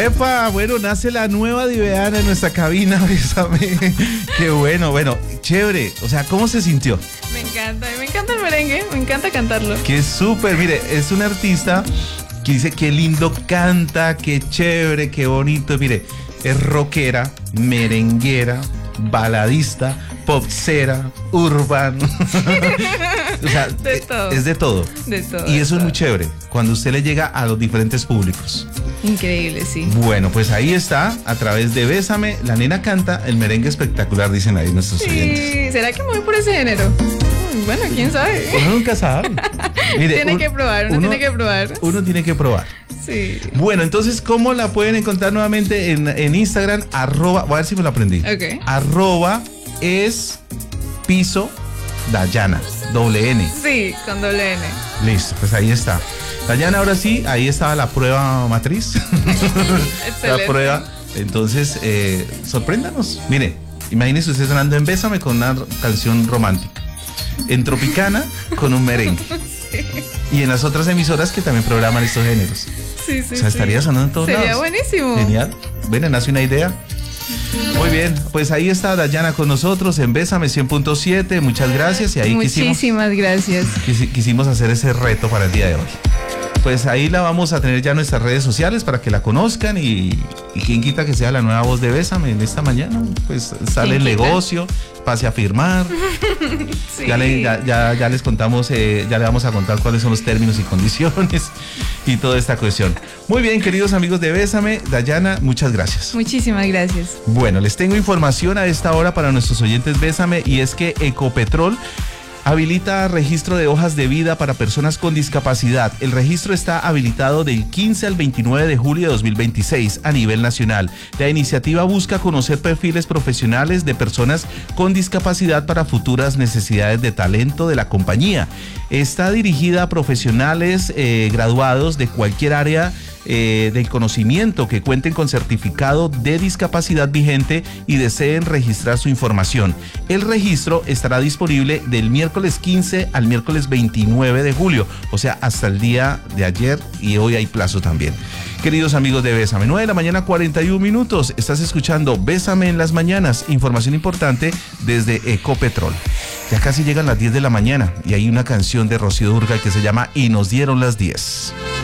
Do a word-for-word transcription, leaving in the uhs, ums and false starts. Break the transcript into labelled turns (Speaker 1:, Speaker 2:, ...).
Speaker 1: Epa, bueno, nace la nueva Diveana en nuestra cabina, bésame. Qué bueno, bueno, chévere. O sea, ¿cómo se sintió?
Speaker 2: Me encanta, me encanta el merengue, me encanta cantarlo.
Speaker 1: Qué súper, mire, es un artista que dice qué lindo canta, qué chévere, qué bonito. Mire, es rockera, merenguera, baladista, popsera, urbano. O sea,
Speaker 2: de todo.
Speaker 1: Es de todo.
Speaker 2: De todo.
Speaker 1: Y eso
Speaker 2: de
Speaker 1: es muy
Speaker 2: todo.
Speaker 1: chévere, cuando usted le llega a los diferentes públicos.
Speaker 2: Increíble, sí.
Speaker 1: Bueno, pues ahí está, a través de Bésame, la nena canta, el merengue espectacular, dicen ahí nuestros oyentes.
Speaker 2: Sí, ¿será que me voy por ese género? Mm, Bueno, quién sabe.
Speaker 1: Uno nunca sabe. Mire,
Speaker 2: tiene
Speaker 1: un-
Speaker 2: que probar, uno, tiene que probar.
Speaker 1: Uno tiene que probar.
Speaker 2: Sí.
Speaker 1: Bueno, entonces, ¿cómo la pueden encontrar nuevamente en, en Instagram? Arroba, voy a ver si me lo aprendí.
Speaker 2: Ok.
Speaker 1: Arroba es piso Dayana, doble N.
Speaker 2: Sí, con doble N.
Speaker 1: Listo, pues ahí está. Dayana, ahora sí, ahí estaba la prueba matriz. La
Speaker 2: Excelente.
Speaker 1: prueba. Entonces, eh, sorpréndanos. Mire, imagínese usted sonando en Bésame con una canción romántica. En Tropicana con un merengue. Y en las otras emisoras que también programan estos géneros.
Speaker 2: Sí, sí,
Speaker 1: O sea, estaría
Speaker 2: sí.
Speaker 1: sonando en todos
Speaker 2: Sería
Speaker 1: lados.
Speaker 2: buenísimo.
Speaker 1: Genial. Bueno, nace una idea. Muy bien, pues ahí está Dayana con nosotros en Bésame cien punto siete. Muchas gracias. Y ahí quisimos,
Speaker 2: Muchísimas gracias.
Speaker 1: quisi- quisimos hacer ese reto para el día de hoy. Pues ahí la vamos a tener ya en nuestras redes sociales para que la conozcan y, y quien quita que sea la nueva voz de Bésame en esta mañana. Pues sale el
Speaker 2: ¿Quién quita?
Speaker 1: negocio, pase a firmar.
Speaker 2: Sí.
Speaker 1: Ya, le- ya, ya, ya les contamos, eh, ya le vamos a contar cuáles son los términos y condiciones y toda esta cuestión. Muy bien, queridos amigos de Bésame, Dayana, muchas gracias.
Speaker 2: Muchísimas gracias.
Speaker 1: Bueno, les tengo información a esta hora para nuestros oyentes Bésame y es que Ecopetrol habilita registro de hojas de vida para personas con discapacidad. El registro está habilitado del quince al veintinueve de julio de dos mil veintiséis a nivel nacional. La iniciativa busca conocer perfiles profesionales de personas con discapacidad para futuras necesidades de talento de la compañía. Está dirigida a profesionales eh, graduados de cualquier área Eh, del conocimiento que cuenten con certificado de discapacidad vigente y deseen registrar su información. El registro estará disponible del miércoles quince al miércoles veintinueve de julio, o sea, hasta el día de ayer, y hoy hay plazo también. Queridos amigos de Bésame, nueve de la mañana, cuarenta y un minutos. Estás escuchando Bésame en las mañanas, información importante desde Ecopetrol. Ya casi llegan las diez de la mañana y hay una canción de Rocío Dúrcal que se llama Y nos dieron las diez.